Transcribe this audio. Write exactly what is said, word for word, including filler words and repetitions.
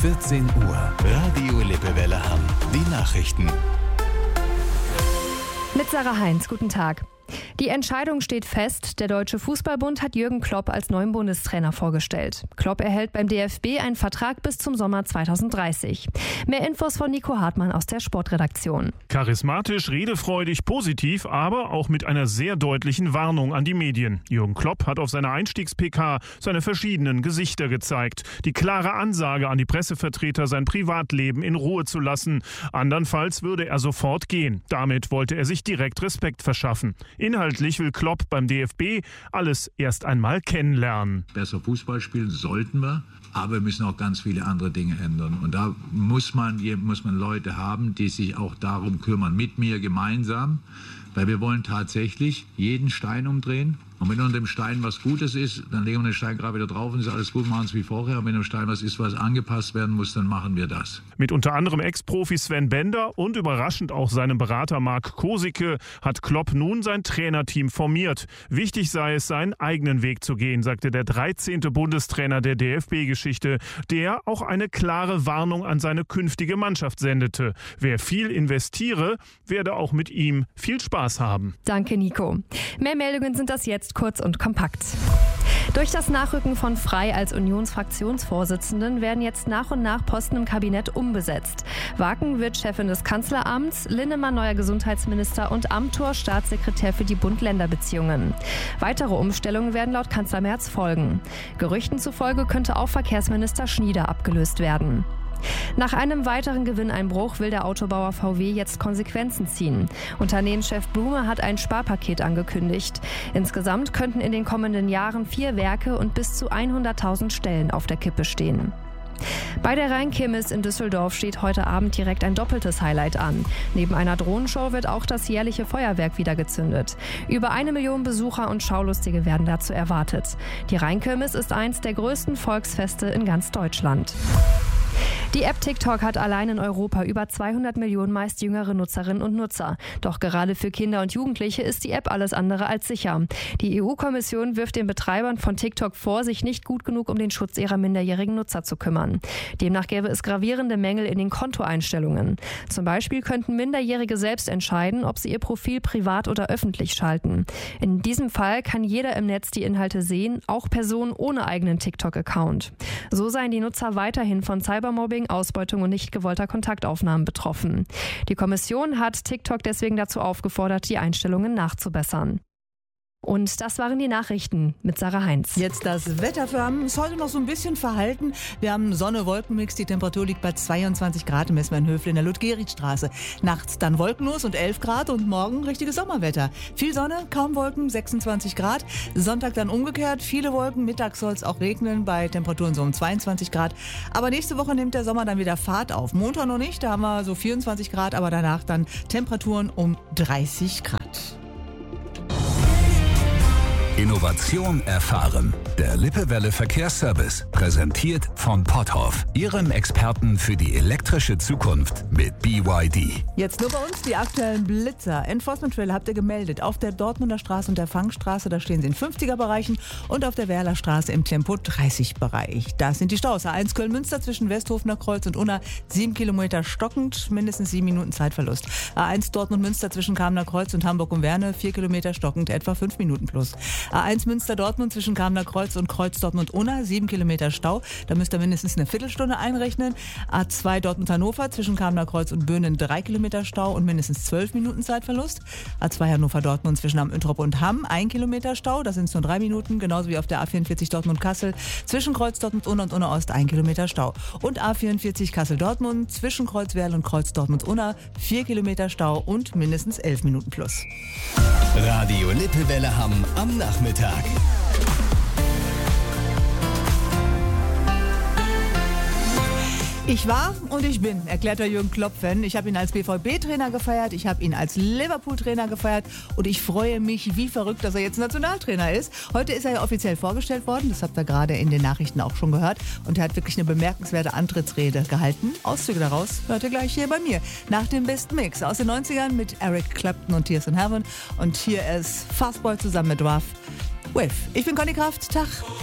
vierzehn Uhr. Radio Lippewelle Hamm. Die Nachrichten. Mit Sarah Heinz, guten Tag. Die Entscheidung steht fest. Der Deutsche Fußballbund hat Jürgen Klopp als neuen Bundestrainer vorgestellt. Klopp erhält beim D F B einen Vertrag bis zum Sommer zweitausenddreißig. Mehr Infos von Nico Hartmann aus der Sportredaktion. Charismatisch, redefreudig, positiv, aber auch mit einer sehr deutlichen Warnung an die Medien. Jürgen Klopp hat auf seiner Einstiegs-P K seine verschiedenen Gesichter gezeigt. Die klare Ansage an die Pressevertreter, sein Privatleben in Ruhe zu lassen. Andernfalls würde er sofort gehen. Damit wollte er sich direkt Respekt verschaffen. Inhaltlich will Klopp beim D F B alles erst einmal kennenlernen. Besser Fußball spielen sollten wir, aber wir müssen auch ganz viele andere Dinge ändern. Und da muss man, muss man Leute haben, die sich auch darum kümmern, mit mir gemeinsam. Weil wir wollen tatsächlich jeden Stein umdrehen. Und wenn unter dem Stein was Gutes ist, dann legen wir den Stein gerade wieder drauf und ist alles gut, machen es wie vorher. Und wenn im Stein was ist, was angepasst werden muss, dann machen wir das. Mit unter anderem Ex-Profi Sven Bender und überraschend auch seinem Berater Marc Kosicke hat Klopp nun sein Trainerteam formiert. Wichtig sei es, seinen eigenen Weg zu gehen, sagte der dreizehnte Bundestrainer der D F B-Geschichte, der auch eine klare Warnung an seine künftige Mannschaft sendete. Wer viel investiere, werde auch mit ihm viel Spaß haben. Danke, Nico. Mehr Meldungen sind das jetzt kurz und kompakt. Durch das Nachrücken von Frey als Unionsfraktionsvorsitzenden werden jetzt nach und nach Posten im Kabinett umbesetzt. Waken wird Chefin des Kanzleramts, Linnemann neuer Gesundheitsminister und Amthor Staatssekretär für die Bund-Länder-Beziehungen. Weitere Umstellungen werden laut Kanzler Merz folgen. Gerüchten zufolge könnte auch Verkehrsminister Schnieder abgelöst werden. Nach einem weiteren Gewinneinbruch will der Autobauer V W jetzt Konsequenzen ziehen. Unternehmenschef Blume hat ein Sparpaket angekündigt. Insgesamt könnten in den kommenden Jahren vier Werke und bis zu hunderttausend Stellen auf der Kippe stehen. Bei der Rheinkirmes in Düsseldorf steht heute Abend direkt ein doppeltes Highlight an. Neben einer Drohnenshow wird auch das jährliche Feuerwerk wieder gezündet. Über eine Million Besucher und Schaulustige werden dazu erwartet. Die Rheinkirmes ist eins der größten Volksfeste in ganz Deutschland. Die App TikTok hat allein in Europa über zweihundert Millionen meist jüngere Nutzerinnen und Nutzer. Doch gerade für Kinder und Jugendliche ist die App alles andere als sicher. Die E U-Kommission wirft den Betreibern von TikTok vor, sich nicht gut genug um den Schutz ihrer minderjährigen Nutzer zu kümmern. Demnach gäbe es gravierende Mängel in den Kontoeinstellungen. Zum Beispiel könnten Minderjährige selbst entscheiden, ob sie ihr Profil privat oder öffentlich schalten. In diesem Fall kann jeder im Netz die Inhalte sehen, auch Personen ohne eigenen TikTok-Account. So seien die Nutzer weiterhin von Cybermobbing, Ausbeutung und nicht gewollter Kontaktaufnahmen betroffen. Die Kommission hat TikTok deswegen dazu aufgefordert, die Einstellungen nachzubessern. Und das waren die Nachrichten mit Sarah Heinz. Jetzt das Wetter für Hamm ist heute noch so ein bisschen verhalten. Wir haben Sonne-Wolkenmix, die Temperatur liegt bei zweiundzwanzig Grad im Messmannhöfel in der Ludgericstraße. Nachts dann wolkenlos und elf Grad und morgen richtiges Sommerwetter. Viel Sonne, kaum Wolken, sechsundzwanzig Grad. Sonntag dann umgekehrt, viele Wolken, mittags soll es auch regnen bei Temperaturen so um zweiundzwanzig Grad. Aber nächste Woche nimmt der Sommer dann wieder Fahrt auf. Montag noch nicht, da haben wir so vierundzwanzig Grad, aber danach dann Temperaturen um dreißig Grad. Innovation erfahren. Der Lippewelle Verkehrsservice, präsentiert von Potthoff, Ihrem Experten für die elektrische Zukunft mit B Y D. Jetzt nur bei uns die aktuellen Blitzer. Enforcement Trail habt ihr gemeldet. Auf der Dortmunder Straße und der Fangstraße, da stehen sie in fünfziger-Bereichen und auf der Werler Straße im Tempo dreißig-Bereich. Da sind die Staus. A eins Köln-Münster zwischen Westhofener Kreuz und Unna, sieben Kilometer stockend, mindestens sieben Minuten Zeitverlust. A eins Dortmund-Münster zwischen Kamener Kreuz und Hamburg und Werne, vier Kilometer stockend, etwa fünf Minuten plus. A eins Münster-Dortmund zwischen Kamener Kreuz und Kreuz-Dortmund-Unna, sieben Kilometer Stau. Da müsst ihr mindestens eine Viertelstunde einrechnen. A zwei Dortmund-Hannover zwischen Kamener Kreuz und Böhnen, drei Kilometer Stau und mindestens zwölf Minuten Zeitverlust. A zwei Hannover-Dortmund zwischen Hamm-Üntrop und Hamm, ein Kilometer Stau, da sind es nur drei Minuten. Genauso wie auf der A vierundvierzig Dortmund-Kassel zwischen Kreuz-Dortmund-Unna und Unna-Ost, ein Kilometer Stau. Und A vierundvierzig Kassel-Dortmund zwischen Kreuzwerl und Kreuz-Dortmund-Unna, vier Kilometer Stau und mindestens elf Minuten plus. Radio Lippewelle Hamm am Nachmittag. Ich war und ich bin erklärter Jürgen Klopp-Fan. Ich habe ihn als B V B-Trainer gefeiert, ich habe ihn als Liverpool-Trainer gefeiert und ich freue mich wie verrückt, dass er jetzt Nationaltrainer ist. Heute ist er ja offiziell vorgestellt worden, das habt ihr gerade in den Nachrichten auch schon gehört. Und er hat wirklich eine bemerkenswerte Antrittsrede gehalten. Auszüge daraus hört ihr gleich hier bei mir. Nach dem besten Mix aus den neunzigern mit Eric Clapton und Tears in Heaven. Und hier ist Fastball zusammen mit Ruff. Wave. Ich bin Conny Kraft. Tag.